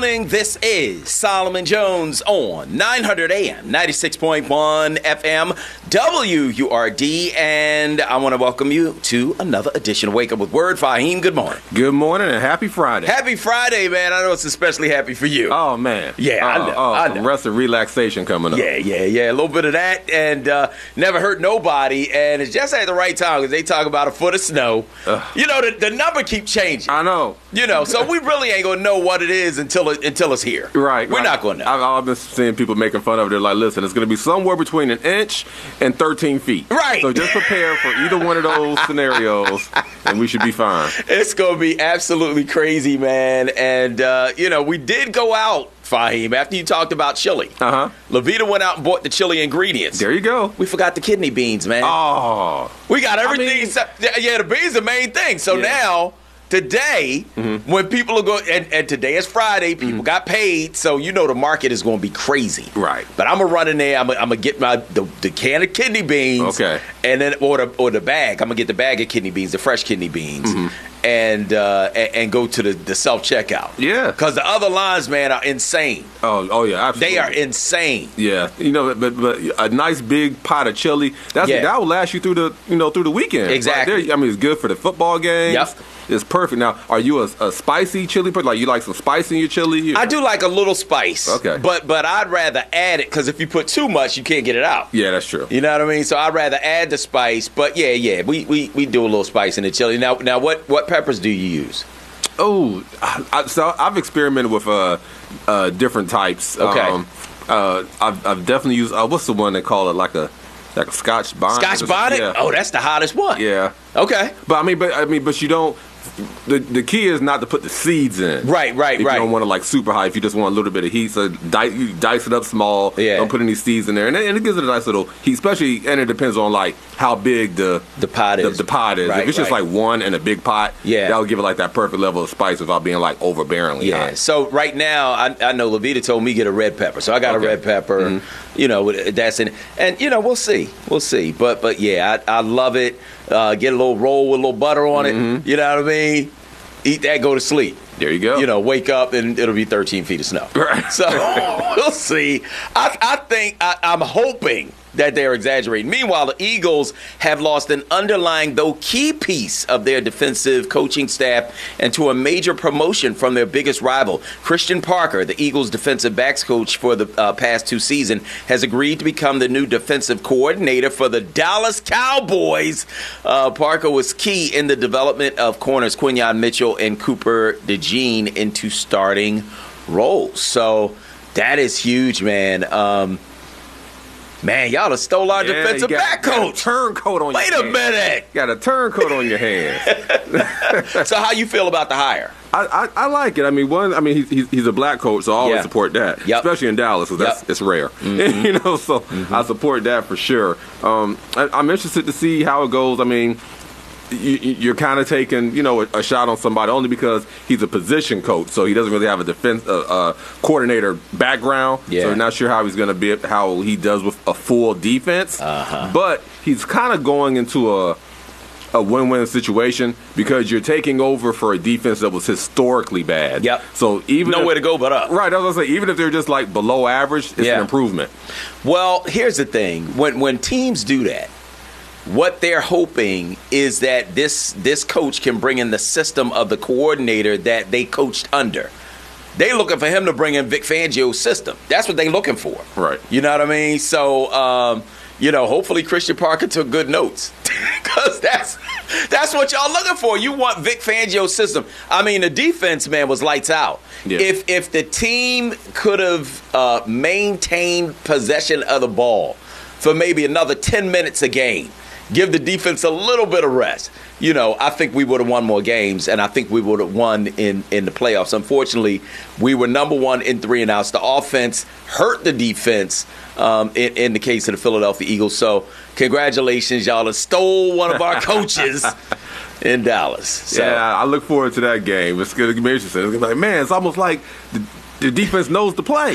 morning. This is Solomon Jones on 900 AM, 96.1 FM, WURD, and I want to welcome you to another edition of Wake Up with Word. Fahim, good morning. Good morning and happy Friday. Happy Friday, man. I know it's especially happy for you. Oh, man. Yeah, I know. Some rest and relaxation coming up. Yeah. A little bit of that, and never hurt nobody, and it's just at the right time because they talk about a foot of snow. You know, the number keeps changing. I know. You know, so we really ain't going to know what it is until it's here. Right. We're not going to know. I've been seeing people making fun of it. They're like, listen, it's going to be somewhere between an inch and 13 feet. Right. So just prepare for either one of those scenarios, and we should be fine. It's going to be absolutely crazy, man. And, we did go out, Fahim, after you talked about chili. Levita went out and bought the chili ingredients. There you go. We forgot the kidney beans, man. Oh. We got everything. The beans are the main thing. So now, today, when people are going, and today is Friday, people got paid, so you know the market is going to be crazy. Right. But I'm going to run in there, I'm going to get the can of kidney beans. Okay. And then, or the bag. I'm going to get the bag of kidney beans, the fresh kidney beans. And go to the self-checkout. Yeah. Because the other lines, man, are insane. Oh yeah, absolutely. They are insane. Yeah. You know, but a nice big pot of chili, that will last you through the weekend. Exactly. Right. I mean, it's good for the football games. Yep. It's perfect. Now, are you a spicy chili person? Like, you like some spice in your chili? I do like a little spice. Okay. But I'd rather add it, because if you put too much, you can't get it out. Yeah, that's true. You know what I mean? So I'd rather add the spice. But yeah, we do a little spice in the chili. Now what peppers do you use? Oh, so I've experimented with different types. Okay. I've definitely used what's the one they call it, like a Scotch bonnet? Scotch bonnet? Yeah. Oh, that's the hottest one. Yeah. Okay. But you don't. The key is not to put the seeds in. Right. If you don't want to super high, if you just want a little bit of heat, so you dice it up small. Yeah. Don't put any seeds in there, and it gives it a nice little heat. Especially, and it depends on how big the pot is. The pot is. Right, if it's just like one in a big pot, that'll give it like that perfect level of spice without being like overbearingly hot. So right now, I know Levita told me get a red pepper, so I got a red pepper. That's in, and we'll see. But yeah, I love it. Get a little roll with a little butter on it. You know what I mean? Eat that, go to sleep. There you go. Wake up and it'll be 13 feet of snow. Right. So we'll see. I'm hoping that they're exaggerating. Meanwhile, the Eagles have lost an underlying, though key piece of their defensive coaching staff and to a major promotion from their biggest rival. Christian Parker, the Eagles defensive backs coach for the past 2 seasons, has agreed to become the new defensive coordinator for the Dallas Cowboys. Parker was key in the development of corners Quinyon Mitchell and Cooper DeJean into starting roles. So that is huge, man. Man, y'all have stole our defensive back coach. Got a turncoat on your hands. Wait a minute. Got a turncoat on your hands. So how you feel about the hire? I like it. I mean, he's a black coach, so I always support that. Yep. Especially in Dallas, because it's rare. So I support that for sure. I'm interested to see how it goes. I mean, you're kind of taking, a shot on somebody only because he's a position coach, so he doesn't really have a defense coordinator background. Yeah. So you're not sure how he's going to be, how he does with a full defense. But he's kind of going into a win-win situation because you're taking over for a defense that was historically bad. Yep. So even nowhere to go but up. Right. I was going to say, even if they're just like below average, it's an improvement. Well, here's the thing: when teams do that, what they're hoping is that this coach can bring in the system of the coordinator that they coached under. They're looking for him to bring in Vic Fangio's system. That's what they're looking for. Right. You know what I mean? So, hopefully Christian Parker took good notes because that's what y'all looking for. You want Vic Fangio's system. I mean, the defense, man, was lights out. Yeah. If the team could have maintained possession of the ball for maybe another 10 minutes a game, give the defense a little bit of rest, I think we would have won more games, and I think we would have won in the playoffs. Unfortunately, we were number 1 in 3 and outs. The offense hurt the defense in the case of the Philadelphia Eagles. So congratulations, y'all have stole one of our coaches in Dallas. So. Yeah, I look forward to that game. It's going to be interesting. It's going to be like, man, it's almost like the defense knows the play.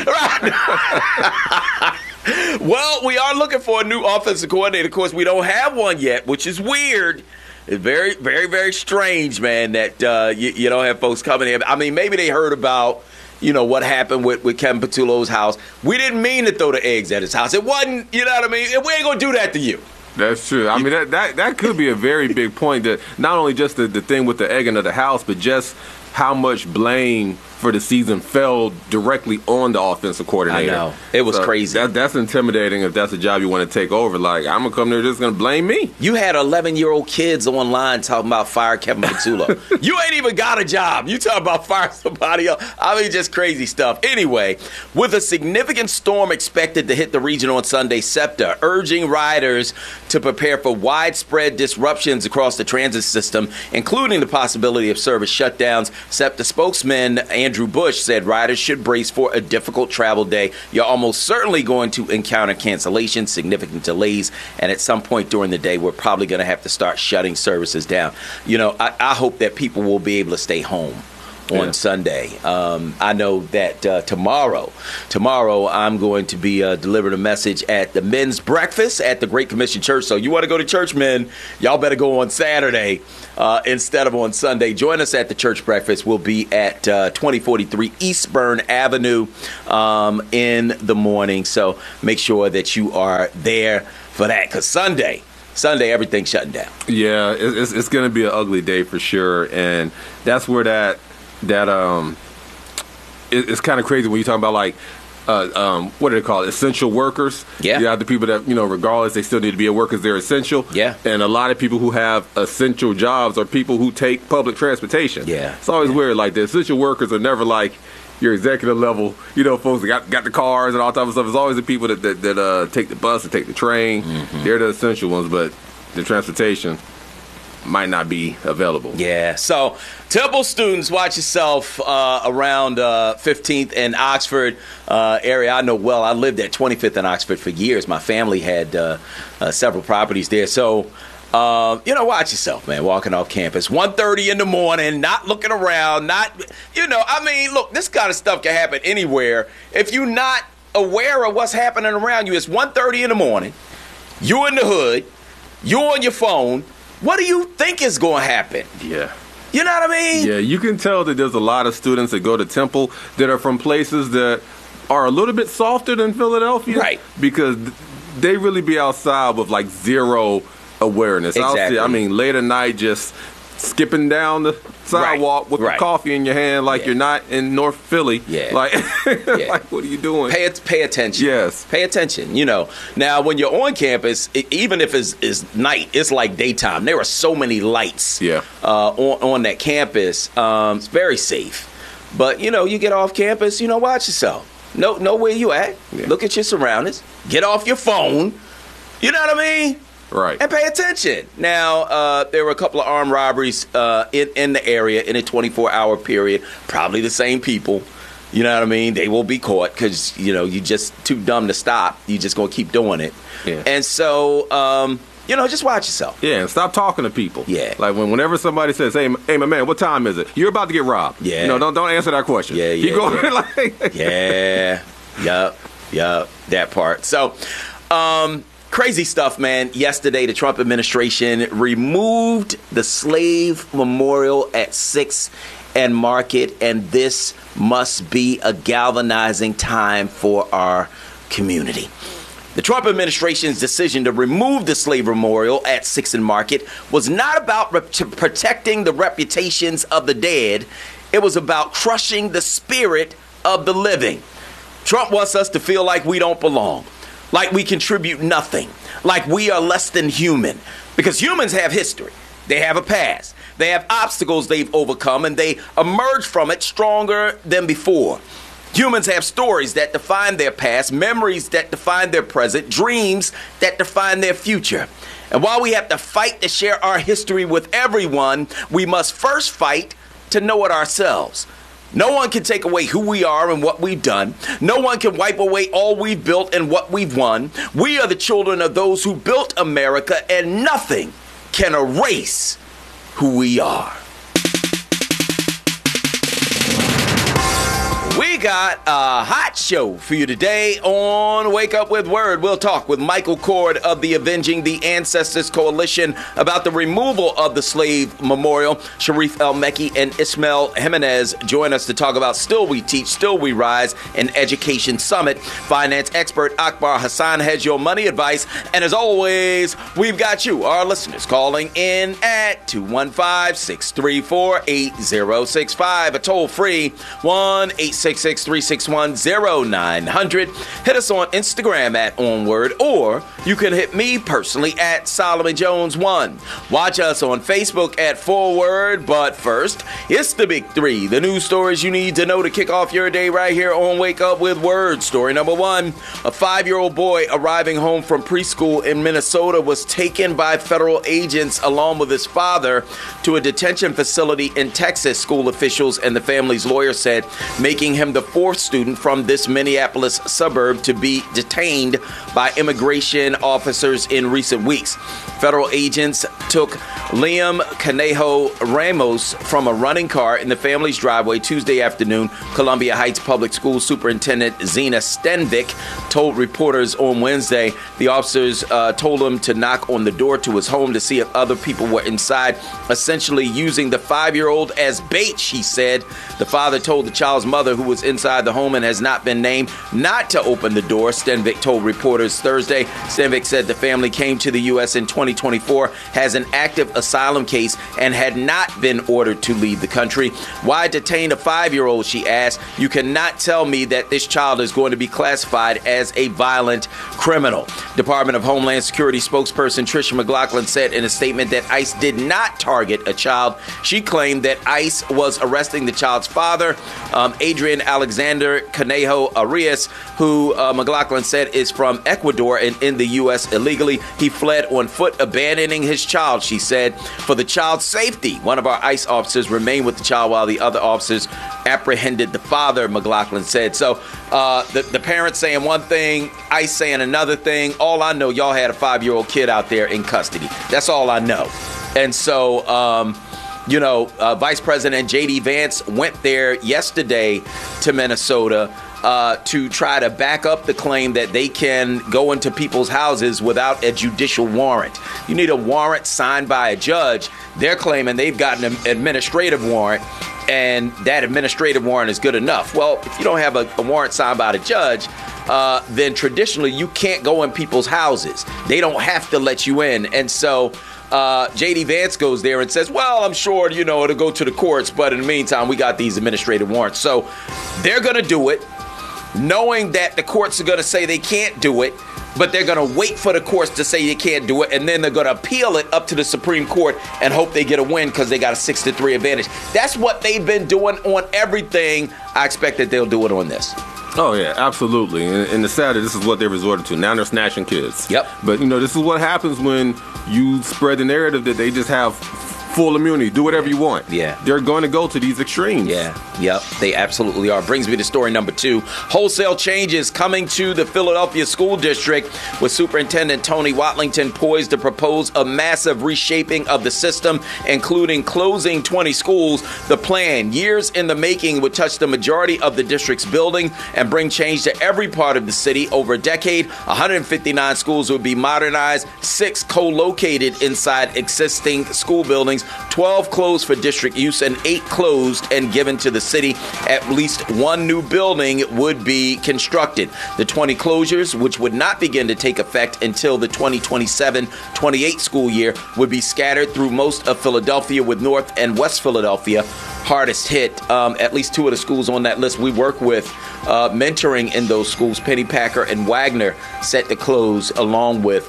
Right. Well, we are looking for a new offensive coordinator. Of course, we don't have one yet, which is weird. It's very, very, very strange, man, that you don't have folks coming in. I mean, maybe they heard about, what happened with Kevin Patullo's house. We didn't mean to throw the eggs at his house. It wasn't, you know what I mean? We ain't going to do that to you. That's true. I mean, that could be a very big point, that not only just the thing with the egging of the house, but just how much blame for the season fell directly on the offensive coordinator. I know. It was crazy. That's intimidating if that's a job you want to take over. Like, I'm going to come there just going to blame me. You had 11-year-old kids online talking about fire Kevin Patullo. You ain't even got a job. You talking about fire somebody else. I mean, just crazy stuff. Anyway, with a significant storm expected to hit the region on Sunday, SEPTA urging riders to prepare for widespread disruptions across the transit system, including the possibility of service shutdowns. SEPTA spokesman Andrew Bush said riders should brace for a difficult travel day. You're almost certainly going to encounter cancellations, significant delays, and at some point during the day, we're probably going to have to start shutting services down. I hope that people will be able to stay home on Sunday. I know that tomorrow I'm going to be delivering a message at the men's breakfast at the Great Commission Church. So you want to go to church, men, y'all better go on Saturday instead of on Sunday. Join us at the church breakfast. We'll be at 2043 Eastburn Avenue in the morning. So make sure that you are there for that, because Sunday, everything's shutting down. Yeah, it's going to be an ugly day for sure. And that's where that it's kind of crazy when you talk about, like, what do they call it? Essential workers. Yeah. You have the people that, regardless, they still need to be at work because they're essential. Yeah. And a lot of people who have essential jobs are people who take public transportation. Yeah. It's always weird. Like, the essential workers are never like your executive level, folks that got the cars and all type of stuff. It's always the people that take the bus and take the train. Mm-hmm. They're the essential ones, but the transportation might not be available. Yeah. So, Temple students, watch yourself around 15th and Oxford area. I know well. I lived at 25th and Oxford for years. My family had several properties there. So, watch yourself, man, walking off campus. 1:30 in the morning, not looking around, look, this kind of stuff can happen anywhere. If you're not aware of what's happening around you, it's 1:30 in the morning, you're in the hood, you're on your phone. What do you think is going to happen? Yeah. You know what I mean? Yeah, you can tell that there's a lot of students that go to Temple that are from places that are a little bit softer than Philadelphia. Right. Because they really be outside with, like, zero awareness. Exactly. Late at night, just skipping down the sidewalk with the coffee in your hand like you're not in North Philly. Yeah. Like, like, what are you doing? Pay attention. Yes. Pay attention. Now, when you're on campus, even if it's night, it's like daytime. There are so many lights on that campus. It's very safe. But, you get off campus, watch yourself. Know where you at. Yeah. Look at your surroundings. Get off your phone. You know what I mean? Right. And pay attention. Now, there were a couple of armed robberies in the area in a 24-hour period. Probably the same people. You know what I mean? They will be caught because, you're just too dumb to stop. You're just going to keep doing it. Yeah. And so, just watch yourself. Yeah, and stop talking to people. Yeah. Like, whenever somebody says, hey, my man, what time is it? You're about to get robbed. Yeah. Don't answer that question. Yeah, Keep going. Like, yeah. Yup. That part. So, crazy stuff, man. Yesterday, the Trump administration removed the slave memorial at 6th and Market, and this must be a galvanizing time for our community. The Trump administration's decision to remove the slave memorial at 6th and Market was not about protecting the reputations of the dead. It was about crushing the spirit of the living. Trump wants us to feel like we don't belong, like we contribute nothing, like we are less than human. Because humans have history. They have a past. They have obstacles they've overcome, and they emerge from it stronger than before. Humans have stories that define their past, memories that define their present, dreams that define their future. And while we have to fight to share our history with everyone, we must first fight to know it ourselves. No one can take away who we are and what we've done. No one can wipe away all we've built and what we've won. We are the children of those who built America, and nothing can erase who we are. We got got a hot show for you today on Wake Up With Word. We'll talk with Michael Cord of the Avenging the Ancestors Coalition about the removal of the slave memorial. Sharif El-Mekki and Ismail Jimenez join us to talk about Still We Teach, Still We Rise, an education summit. Finance expert Akbar Hassan has your money advice. And as always, we've got you, our listeners, calling in at 215-634-8065. A toll-free 1-866-361-0900. Hit us on Instagram at OnWord, or you can hit me personally at Solomon Jones 1. Watch us on Facebook at Forward. But first, it's the big three, the news stories you need to know to kick off your day right here on Wake Up With Word. Story number one, a 5-year-old boy arriving home from preschool in Minnesota was taken by federal agents along with his father to a detention facility in Texas, school officials and the family's lawyer said, making him the fourth student from this Minneapolis suburb to be detained by immigration officers in recent weeks. Federal agents took Liam Conejo Ramos from a running car in the family's driveway Tuesday afternoon. Columbia Heights Public School Superintendent Zena Stenvik told reporters on Wednesday the officers told him to knock on the door to his home to see if other people were inside, essentially using the 5-year-old as bait, she said. The father told the child's mother, who was inside the home and has not been named, not to open the door, Stenvik told reporters Thursday. Stenvik said the family came to the U.S. in 2024, has an active asylum case, and had not been ordered to leave the country. Why detain a 5-year-old, she asked. You cannot tell me that this child is going to be classified as a violent criminal. Department of Homeland Security spokesperson Tricia McLaughlin said in a statement that ICE did not target a child. She claimed that ICE was arresting the child's father, Adrian Alexander Conejo Arias, who McLaughlin said is from Ecuador and in the U.S. illegally. He fled on foot, abandoning his child, she said. For the child's safety, one of our ICE officers remained with the child while the other officers apprehended the father, McLaughlin said. So the parents saying one thing, ICE saying another thing. All I know, y'all had a 5-year-old kid out there in custody. That's all I know. And so, Vice President J.D. Vance went there yesterday to Minnesota to try to back up the claim that they can go into people's houses without a judicial warrant. You need a warrant signed by a judge. They're claiming they've got an administrative warrant, and that administrative warrant is good enough. Well, if you don't have a warrant signed by the judge, then traditionally you can't go in people's houses. They don't have to let you in. And so J.D. Vance goes there and says, well, I'm sure, it'll go to the courts, but in the meantime, we got these administrative warrants. So they're going to do it, knowing that the courts are going to say they can't do it, but they're going to wait for the courts to say you can't do it, and then they're going to appeal it up to the Supreme Court and hope they get a win because they got a 6-3 advantage. That's what they've been doing on everything. I expect that they'll do it on this. Oh, yeah, absolutely. And the sad, this is what they resorted to. Now they're snatching kids. Yep. But, this is what happens when you spread the narrative that they just have full immunity. Do whatever you want. Yeah. They're going to go to these extremes. Yeah. Yep. They absolutely are. Brings me to story number 2. Wholesale changes coming to the Philadelphia School District, with Superintendent Tony Watlington poised to propose a massive reshaping of the system, including closing 20 schools. The plan, years in the making, would touch the majority of the district's building and bring change to every part of the city. Over a decade, 159 schools would be modernized, 6 co-located inside existing school buildings, 12 closed for district use, and 8 closed and given to the city. At least 1 new building would be constructed. The 20 closures, which would not begin to take effect until the 2027-28 school year, would be scattered through most of Philadelphia, with North and West Philadelphia hardest hit. At least 2 of the schools on that list we work with mentoring in those schools, Pennypacker and Wagner, set to close along with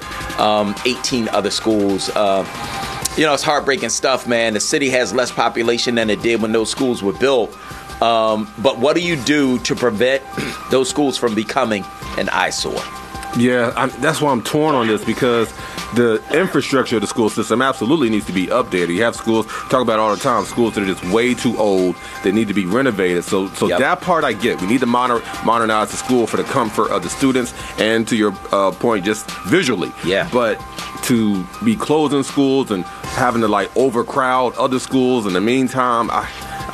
18 other schools. It's heartbreaking stuff, man. The city has less population than it did when those schools were built. But what do you do to prevent those schools from becoming an eyesore? Yeah, that's why I'm torn on this, because the infrastructure of the school system absolutely needs to be updated. You have schools, talk about it all the time, schools that are just way too old, that need to be renovated. So yep. That part I get. We need to modernize the school for the comfort of the students and, to your point, just visually. Yeah. But to be closing schools and having to overcrowd other schools in the meantime,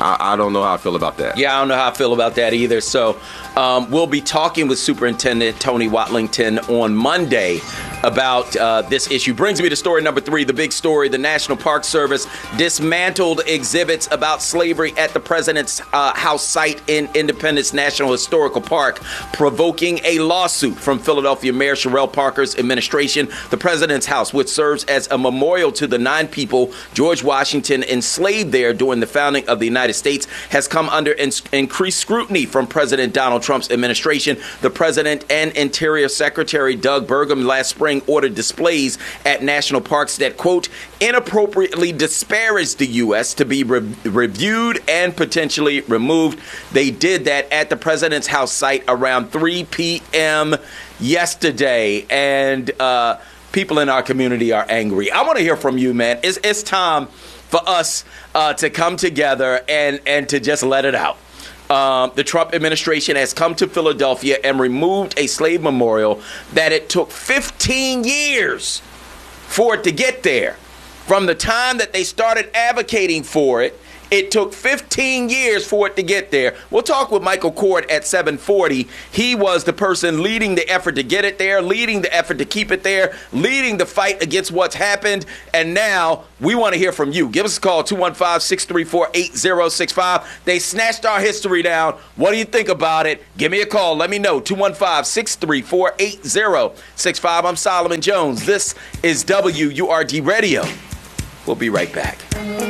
I don't know how I feel about that. Yeah, I don't know how I feel about that either. So we'll be talking with Superintendent Tony Watlington on Monday about this issue. Brings me to story number 3, the big story. The National Park Service dismantled exhibits about slavery at the President's house site in Independence National Historical Park, provoking a lawsuit from Philadelphia Mayor Sherrell Parker's administration. The President's house, which serves as a memorial to the 9 people George Washington enslaved there during the founding of the United States, has come under increased scrutiny from President Donald Trump's administration. The President and Interior Secretary Doug Burgum last spring ordered displays at national parks that, quote, inappropriately disparage the U.S. to be reviewed and potentially removed. They did that at the President's house site around 3 p.m. yesterday, and people in our community are angry. I want to hear from you, man. It's time for us to come together and to just let it out. The Trump administration has come to Philadelphia and removed a slave memorial that it took 15 years for it to get there. From the time that they started advocating for it, it took 15 years for it to get there. We'll talk with Michael Cord at 7:40. He was the person leading the effort to get it there, leading the effort to keep it there, leading the fight against what's happened. And now we want to hear from you. Give us a call, 215-634-8065. They snatched our history down. What do you think about it? Give me a call. Let me know. 215-634-8065. I'm Solomon Jones. This is WURD Radio. We'll be right back.